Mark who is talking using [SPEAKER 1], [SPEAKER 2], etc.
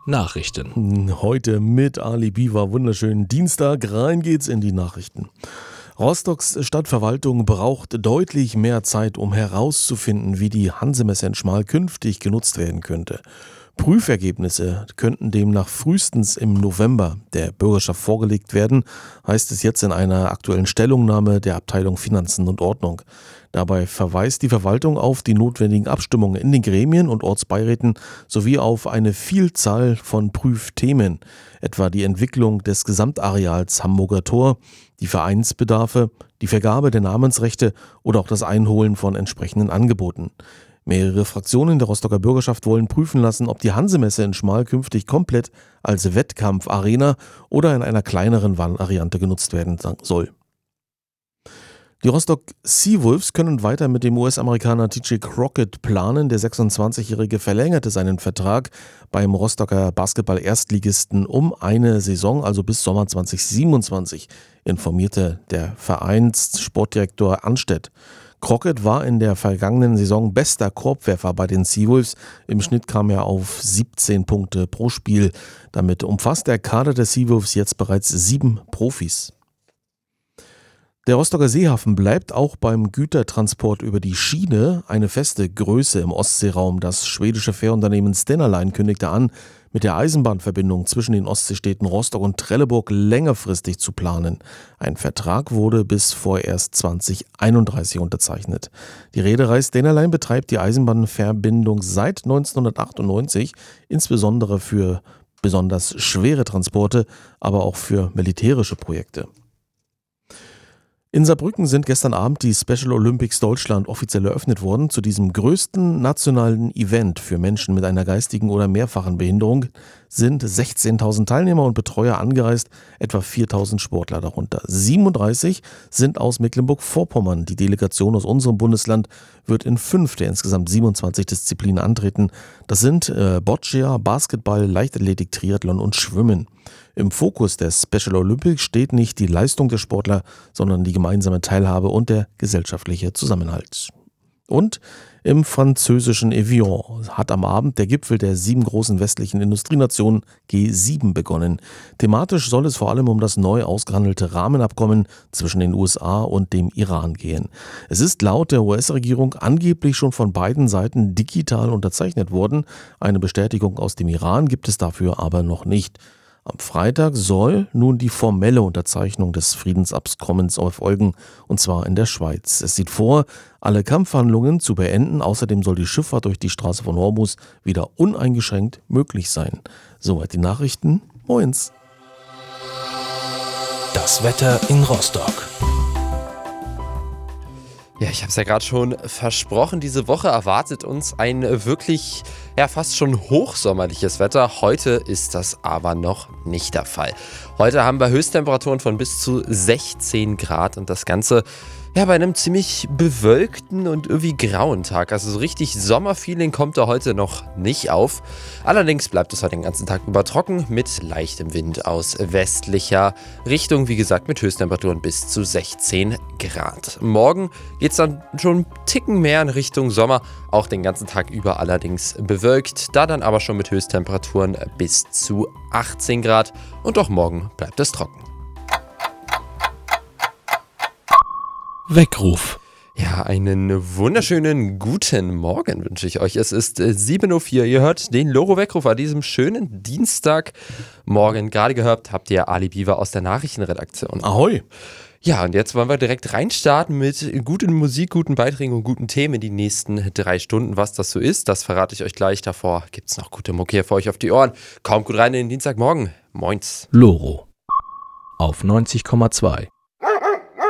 [SPEAKER 1] Nachrichten.
[SPEAKER 2] Heute mit Ali Biwa, wunderschönen Dienstag, rein geht's in die Nachrichten. Rostocks Stadtverwaltung braucht deutlich mehr Zeit, um herauszufinden, wie die Hansemesse in Schmal künftig genutzt werden könnte. Prüfergebnisse könnten demnach frühestens im November der Bürgerschaft vorgelegt werden, heißt es jetzt in einer aktuellen Stellungnahme der Abteilung Finanzen und Ordnung. Dabei verweist die Verwaltung auf die notwendigen Abstimmungen in den Gremien und Ortsbeiräten sowie auf eine Vielzahl von Prüfthemen, etwa die Entwicklung des Gesamtareals Hamburger Tor, die Vereinsbedarfe, die Vergabe der Namensrechte oder auch das Einholen von entsprechenden Angeboten. Mehrere Fraktionen der Rostocker Bürgerschaft wollen prüfen lassen, ob die Hansemesse in Schmal künftig komplett als Wettkampfarena oder in einer kleineren Variante genutzt werden soll. Die Rostock Seawolves können weiter mit dem US-Amerikaner TJ Crockett planen. Der 26-Jährige verlängerte seinen Vertrag beim Rostocker Basketball-Erstligisten um eine Saison, also bis Sommer 2027, informierte der Vereinssportdirektor Anstedt. Crockett war in der vergangenen Saison bester Korbwerfer bei den Seawolves. Im Schnitt kam er auf 17 Punkte pro Spiel. Damit umfasst der Kader der Seawolves jetzt bereits 7 Profis. Der Rostocker Seehafen bleibt auch beim Gütertransport über die Schiene eine feste Größe im Ostseeraum. Das schwedische Fährunternehmen Stena Line kündigte an, mit der Eisenbahnverbindung zwischen den Ostseestädten Rostock und Trelleborg längerfristig zu planen. Ein Vertrag wurde bis vorerst 2031 unterzeichnet. Die Reederei Stena Line betreibt die Eisenbahnverbindung seit 1998, insbesondere für besonders schwere Transporte, aber auch für militärische Projekte. In Saarbrücken sind gestern Abend die Special Olympics Deutschland offiziell eröffnet worden. Zu diesem größten nationalen Event für Menschen mit einer geistigen oder mehrfachen Behinderung sind 16.000 Teilnehmer und Betreuer angereist, etwa 4.000 Sportler darunter. 37 sind aus Mecklenburg-Vorpommern. Die Delegation aus unserem Bundesland wird in 5 der insgesamt 27 Disziplinen antreten. Das sind Boccia, Basketball, Leichtathletik, Triathlon und Schwimmen. Im Fokus der Special Olympics steht nicht die Leistung der Sportler, sondern die gemeinsame Teilhabe und der gesellschaftliche Zusammenhalt. Und im französischen Evian hat am Abend der Gipfel der 7 großen westlichen Industrienationen G7 begonnen. Thematisch soll es vor allem um das neu ausgehandelte Rahmenabkommen zwischen den USA und dem Iran gehen. Es ist laut der US-Regierung angeblich schon von beiden Seiten digital unterzeichnet worden. Eine Bestätigung aus dem Iran gibt es dafür aber noch nicht. Am Freitag soll nun die formelle Unterzeichnung des Friedensabkommens erfolgen, und zwar in der Schweiz. Es sieht vor, alle Kampfhandlungen zu beenden. Außerdem soll die Schifffahrt durch die Straße von Hormuz wieder uneingeschränkt möglich sein. Soweit die Nachrichten. Moins.
[SPEAKER 1] Das Wetter in Rostock.
[SPEAKER 3] Ja, ich habe es ja gerade schon versprochen, diese Woche erwartet uns ein wirklich, fast schon hochsommerliches Wetter. Heute ist das aber noch nicht der Fall. Heute haben wir Höchsttemperaturen von bis zu 16 Grad und das Ganze bei einem ziemlich bewölkten und irgendwie grauen Tag. Also so richtig Sommerfeeling kommt da heute noch nicht auf. Allerdings bleibt es heute den ganzen Tag über trocken mit leichtem Wind aus westlicher Richtung. Wie gesagt, mit Höchsttemperaturen bis zu 16 Grad. Morgen geht es dann schon einen Ticken mehr in Richtung Sommer. Auch den ganzen Tag über allerdings bewölkt. Da dann aber schon mit Höchsttemperaturen bis zu 18 Grad. Und auch morgen bleibt es trocken.
[SPEAKER 1] Weckruf.
[SPEAKER 3] Ja, einen wunderschönen guten Morgen wünsche ich euch. Es ist 7:04 Uhr. Ihr hört den Loro-Weckruf an diesem schönen Dienstagmorgen. Gerade gehört habt ihr Ali Biwa aus der Nachrichtenredaktion.
[SPEAKER 2] Ahoi!
[SPEAKER 3] Ja, und jetzt wollen wir direkt reinstarten mit guten Musik, guten Beiträgen und guten Themen in die nächsten 3 Stunden. Was das so ist, das verrate ich euch gleich. Davor gibt es noch gute Mucke hier für euch auf die Ohren. Kommt gut rein in den Dienstagmorgen. Moins.
[SPEAKER 1] Loro auf 90,2.